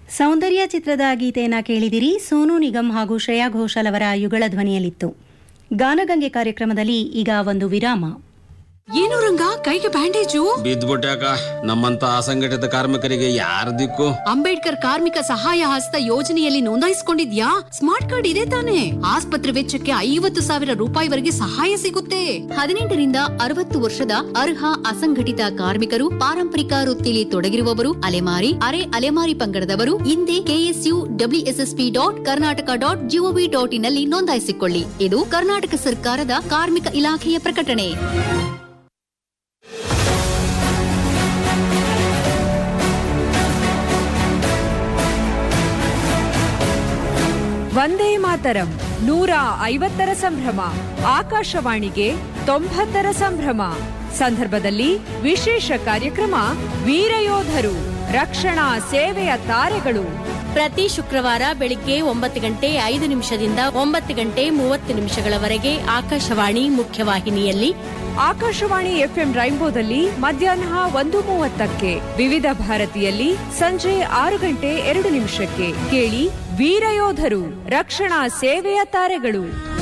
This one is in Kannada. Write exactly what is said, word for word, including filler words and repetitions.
ಸೌಂದರ್ಯ ಚಿತ್ರದ ಗೀತೆಯನ್ನ ಕೇಳಿದಿರಿ. ಸೋನು ನಿಗಮ್ ಹಾಗೂ ಶ್ರೇಯಾ ಘೋಷಾಲ್ ಅವರ ಯುಗಳ ಧ್ವನಿಯಲ್ಲಿತ್ತು. ಗಾನಗಂಗೆ ಕಾರ್ಯಕ್ರಮದಲ್ಲಿ ಈಗ ಒಂದು ವಿರಾಮ. ಏನು ರಂಗ, ಕೈಗೆ ಬ್ಯಾಂಡೇಜು? ಬಿದ್ದ್ಬಿಟ್ಯಾಕ. ನಮ್ಮಂತ ಅಸಂಘಟಿತ ಕಾರ್ಮಿಕರಿಗೆ ಯಾರ ದಿಕ್ಕು? ಅಂಬೇಡ್ಕರ್ ಕಾರ್ಮಿಕ ಸಹಾಯ ಹಸ್ತ ಯೋಜನೆಯಲ್ಲಿ ನೋಂದಾಯಿಸಿಕೊಂಡಿದ್ಯಾ? ಸ್ಮಾರ್ಟ್ ಕಾರ್ಡ್ ಇದೆ ತಾನೆ? ಆಸ್ಪತ್ರೆ ವೆಚ್ಚಕ್ಕೆ ಐವತ್ತು ಸಾವಿರ ರೂಪಾಯಿವರೆಗೆ ಸಹಾಯ ಸಿಗುತ್ತೆ. ಹದಿನೆಂಟರಿಂದ ಅರವತ್ತು ವರ್ಷದ ಅರ್ಹ ಅಸಂಘಟಿತ ಕಾರ್ಮಿಕರು, ಪಾರಂಪರಿಕ ವೃತ್ತಿಲಿ ತೊಡಗಿರುವವರು, ಅಲೆಮಾರಿ ಅರೆ ಅಲೆಮಾರಿ ಪಂಗಡದವರು ಹಿಂದೆ KSU WSSP dot Karnataka dot gov dot in ನಲ್ಲಿ ನೋಂದಾಯಿಸಿಕೊಳ್ಳಿ. ಇದು ಕರ್ನಾಟಕ ಸರ್ಕಾರದ ಕಾರ್ಮಿಕ ಇಲಾಖೆಯ ಪ್ರಕಟಣೆ. ವಂದೇ ಮಾತರಂ ನೂರ ಐವತ್ತರ ಸಂಭ್ರಮ, ಆಕಾಶವಾಣಿಗೆ ತೊಂಬತ್ತರ ಸಂಭ್ರಮ ಸಂದರ್ಭದಲ್ಲಿ ವಿಶೇಷ ಕಾರ್ಯಕ್ರಮ ವೀರಯೋಧರು, ರಕ್ಷಣಾ ಸೇವೆಯ ತಾರೆಗಳು. ಪ್ರತಿ ಶುಕ್ರವಾರ ಬೆಳಿಗ್ಗೆ ಒಂಬತ್ತು ಗಂಟೆ ಐದು ನಿಮಿಷದಿಂದ ಒಂಬತ್ತು ಗಂಟೆ ಮೂವತ್ತು ನಿಮಿಷಗಳವರೆಗೆ ಆಕಾಶವಾಣಿ ಮುಖ್ಯವಾಹಿನಿಯಲ್ಲಿ, ಆಕಾಶವಾಣಿ ಎಫ್ಎಂ ರೈನ್ಬೋದಲ್ಲಿ ಮಧ್ಯಾಹ್ನ ಒಂದು ಮೂವತ್ತಕ್ಕೆ, ವಿವಿಧ ಭಾರತಿಯಲ್ಲಿ ಸಂಜೆ ಆರು ಗಂಟೆ ಎರಡು ನಿಮಿಷಕ್ಕೆ ಕೇಳಿ ವೀರಯೋಧರು, ರಕ್ಷಣಾ ಸೇವೆಯ ತಾರೆಗಳು.